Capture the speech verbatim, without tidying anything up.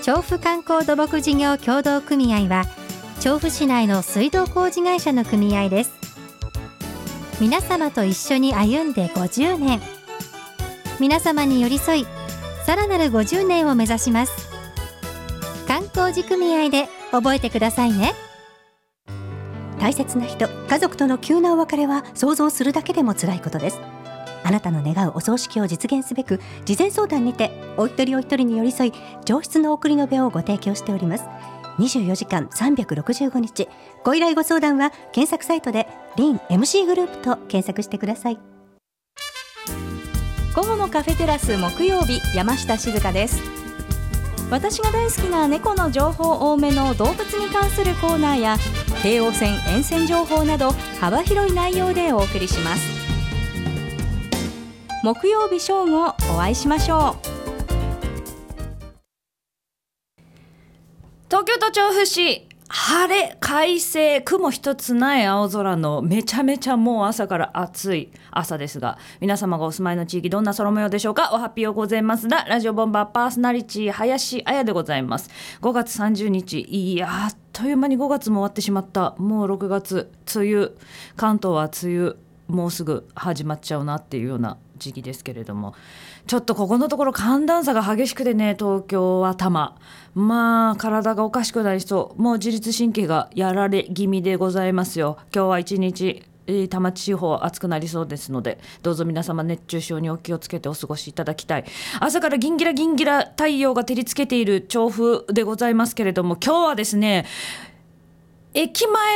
調布観光土木事業協同組合は調布市内の水道工事会社の組合です。皆様と一緒に歩んでごじゅうねん、皆様に寄り添いさらなるごじゅうねんを目指します。観光事組合で覚えてくださいね。 大切な人、家族との急なお別れは想像するだけでも辛いことです。あなたの願うお葬式を実現すべく事前相談にてお一人お一人に寄り添い上質の送り延べをご提供しております。にじゅうよじかんさんびゃくろくじゅうごにち、ご依頼ご相談は検索サイトでリン エムシー グループと検索してください。 午後のカフェテラス木曜日、山下静香です。私が大好きな猫の情報多めの動物に関するコーナーや京王線沿線情報など幅広い内容でお送りします。木曜日正午お会いしましょう。 東京都調布市、晴れ快晴、雲一つない青空のめちゃめちゃもう朝から暑い朝ですが、皆様がお住まいの地域どんな空模様でしょうか。おはぴよございますな。ラジオボンバーパーソナリティ林彩でございます。ごがつさんじゅうにち、いやあっという間にごがつも終わってしまった。もうろくがつ、梅雨、関東は梅雨もうすぐ始まっちゃうなっていうような時期ですけれども、ちょっとここのところ寒暖差が激しくてね、東京は多摩、まあ体がおかしくなりそう。もう自律神経がやられ気味でございますよ。今日は一日多摩地方暑くなりそうですので、どうぞ皆様熱中症にお気をつけてお過ごしいただきたい。朝からギンギラギンギラ太陽が照りつけている調布でございますけれども、今日はですね、駅前